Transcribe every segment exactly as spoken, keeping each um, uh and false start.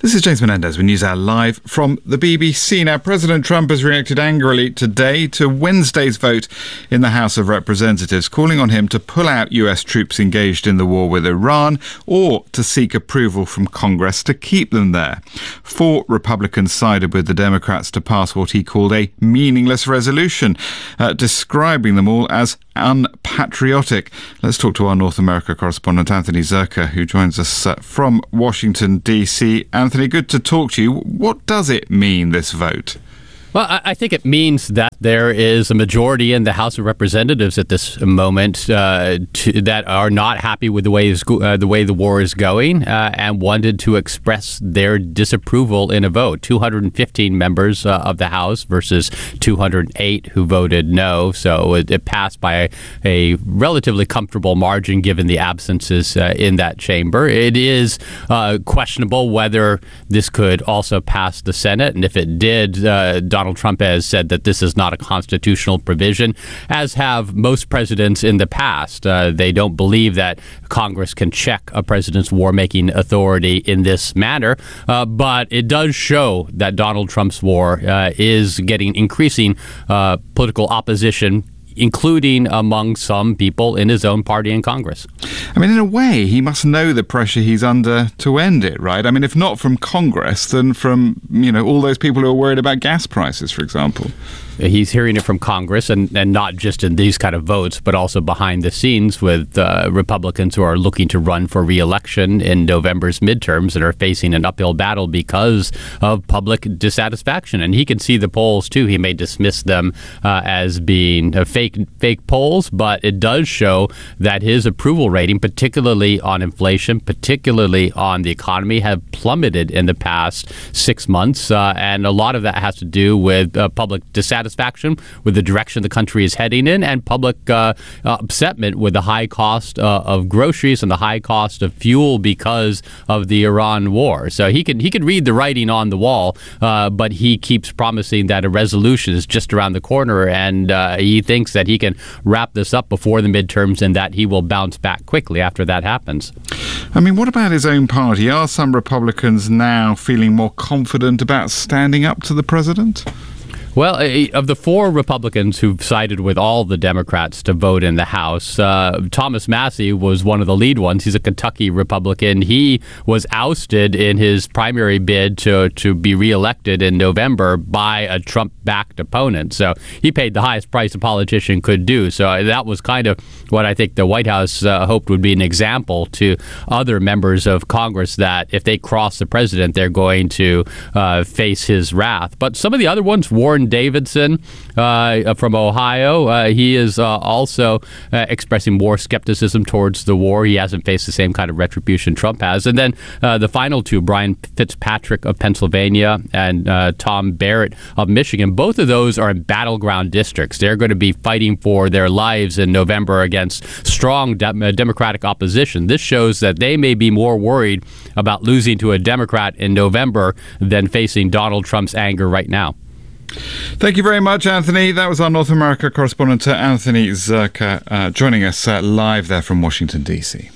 This is James Menendez with NewsHour Live from the B B C. Now, President Trump has reacted angrily today to Wednesday's vote in the House of Representatives, calling on him to pull out U S troops engaged in the war with Iran or to seek approval from Congress to keep them there. Four Republicans sided with the Democrats to pass what he called a meaningless resolution, uh, describing them all as unpatriotic. Let's talk to our North America correspondent, Anthony Zerka, who joins us uh, from Washington, D C. Anthony, good to talk to you. What does it mean, this vote? Well, I think it means that there is a majority in the House of Representatives at this moment uh, to, that are not happy with the way uh, the way the war is going uh, and wanted to express their disapproval in a vote. two hundred fifteen members uh, of the House versus two hundred eight who voted no. So it, it passed by a, a relatively comfortable margin given the absences uh, in that chamber. It is uh, questionable whether this could also pass the Senate. And if it did, uh, Donald Donald Trump has said that this is not a constitutional provision, as have most presidents in the past. Uh, they don't believe that Congress can check a president's war-making authority in this manner. Uh, but it does show that Donald Trump's war uh, is getting increasing uh, political opposition, including among some people in his own party in Congress. I mean, in a way, he must know the pressure he's under to end it, right? I mean, if not from Congress, then from, you know, all those people who are worried about gas prices, for example. He's hearing it from Congress, and, and not just in these kind of votes, but also behind the scenes with uh, Republicans who are looking to run for re-election in November's midterms and are facing an uphill battle because of public dissatisfaction. And he can see the polls, too. He may dismiss them uh, as being uh, fake fake polls, but it does show that his approval rating, particularly on inflation, particularly on the economy, have plummeted in the past six months. Uh, and a lot of that has to do with uh, public dissatisfaction with the direction the country is heading in, and public uh, uh, upsetment with the high cost uh, of groceries and the high cost of fuel because of the Iran war. So he can he can read the writing on the wall, uh, but he keeps promising that a resolution is just around the corner, and uh, he thinks that he can wrap this up before the midterms and that he will bounce back quickly after that happens. I mean, what about his own party? Are some Republicans now feeling more confident about standing up to the president? Well, of the four Republicans who've sided with all the Democrats to vote in the House, uh, Thomas Massie was one of the lead ones. He's a Kentucky Republican. He was ousted in his primary bid to, to be reelected in November by a Trump-backed opponent. So he paid the highest price a politician could do. So that was kind of what I think the White House uh, hoped would be an example to other members of Congress, that if they cross the president, they're going to uh, face his wrath. But some of the other ones, Warren Davidson uh, from Ohio, uh, he is uh, also uh, expressing more skepticism towards the war. He hasn't faced the same kind of retribution Trump has. And then uh, the final two, Brian Fitzpatrick of Pennsylvania and uh, Tom Barrett of Michigan, both of those are in battleground districts. They're going to be fighting for their lives in November against strong de- Democratic opposition. This shows that they may be more worried about losing to a Democrat in November than facing Donald Trump's anger right now. Thank you very much, Anthony. That was our North America correspondent, Anthony Zerka, uh, joining us uh, live there from Washington, D C.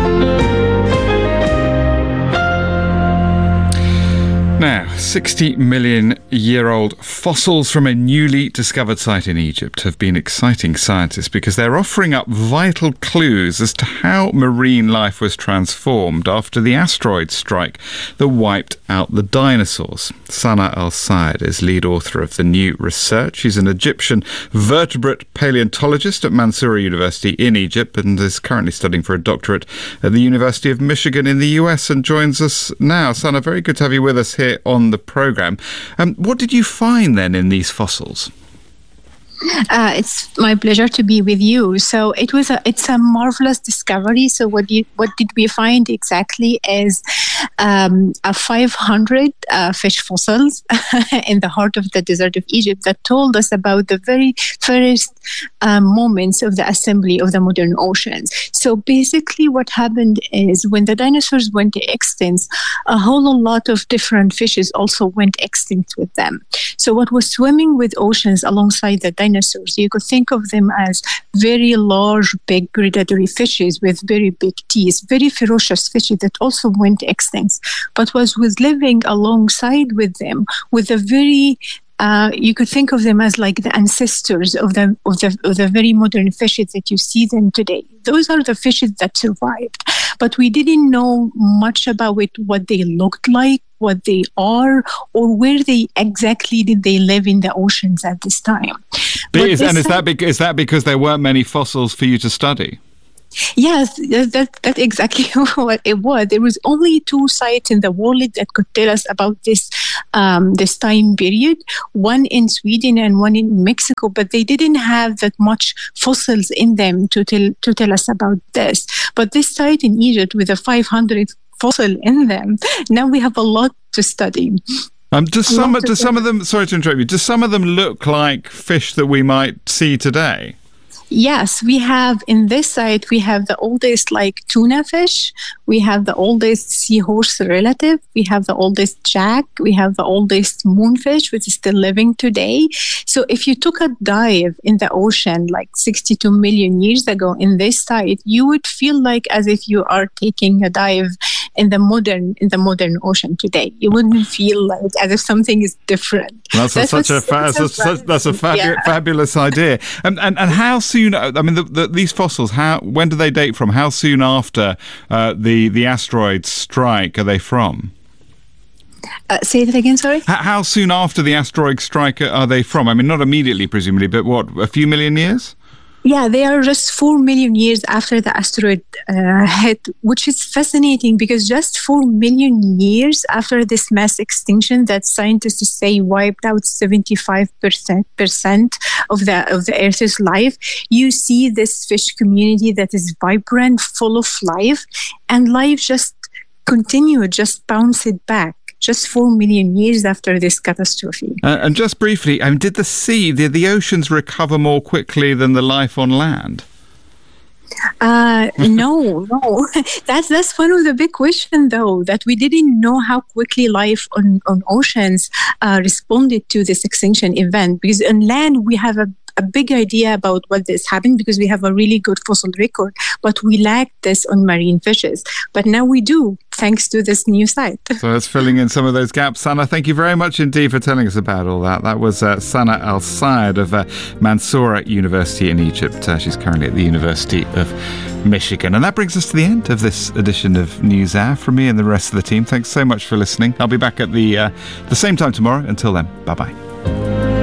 Now, sixty million year old fossils from a newly discovered site in Egypt have been exciting scientists because they're offering up vital clues as to how marine life was transformed after the asteroid strike that wiped out the dinosaurs. Sana Al-Sayed is lead author of the new research. She's an Egyptian vertebrate paleontologist at Mansoura University in Egypt and is currently studying for a doctorate at the University of Michigan in the U S and joins us now. Sana, very good to have you with us here on the programme. Um, what did you find then in these fossils? Uh, it's my pleasure to be with you. So it was a it's a marvelous discovery. So what you what did we find exactly is um, a five hundred uh, fish fossils in the heart of the desert of Egypt that told us about the very first um, moments of the assembly of the modern oceans. So basically, what happened is when the dinosaurs went extinct, a whole lot of different fishes also went extinct with them. So what was swimming with oceans alongside the dinosaurs, you could think of them as very large, big predatory fishes with very big teeth, very ferocious fishes that also went extinct extinct, but was was living alongside with them with a very Uh, you could think of them as like the ancestors of the, of the of the very modern fishes that you see them today. Those are the fishes that survived, but we didn't know much about it, what they looked like, what they are, or where they exactly did they live in the oceans at this time. But is, and is that because, is that because there weren't many fossils for you to study? Yes, that, that's exactly what it was. There was only two sites in the world that could tell us about this um, this time period, one in Sweden and one in Mexico, but they didn't have that much fossils in them to tell, to tell us about this. But this site in Egypt with a five hundred fossil in them, now we have a lot to study. Um, does some, do some of them, sorry to interrupt you, does some of them look like fish that we might see today? Yes, we have in this site, we have the oldest like tuna fish, we have the oldest seahorse relative, we have the oldest jack, we have the oldest moonfish, which is still living today. So if you took a dive in the ocean like sixty-two million years ago in this site, you would feel like as if you are taking a dive in the modern in the modern ocean today. You wouldn't feel like as if something is different. That's, that's a, such a, fa- that's a, that's a fabu- yeah. fabulous idea. And, and and how soon? I mean, the, the, these fossils. How when do they date from? How soon after uh, the the asteroid strike are they from? Uh, say that again. Sorry. How, how soon after the asteroid strike are they from? I mean, not immediately, presumably, but what? A few million years? Yeah, they are just four million years after the asteroid uh, hit, which is fascinating because just four million years after this mass extinction that scientists say wiped out seventy-five percent of the of the Earth's life, you see this fish community that is vibrant, full of life, and life just continued, just bounced back. Just four million years after this catastrophe. Uh, and just briefly, I mean, did the sea, did the oceans recover more quickly than the life on land? Uh, no, no. That's that's one of the big questions, though, that we didn't know how quickly life on, on oceans uh, responded to this extinction event. Because on land, we have a a big idea about what this happened because we have a really good fossil record, but we lack this on marine fishes. But now we do, thanks to this new site. So it's filling in some of those gaps. Sana, thank you very much indeed for telling us about all that. That was uh, Sana Al-Sayed of uh, Mansoura University in Egypt. Uh, she's currently at the University of Michigan. And that brings us to the end of this edition of NewsHour. From me and the rest of the team, thanks so much for listening. I'll be back at the, uh, the same time tomorrow. Until then, bye-bye.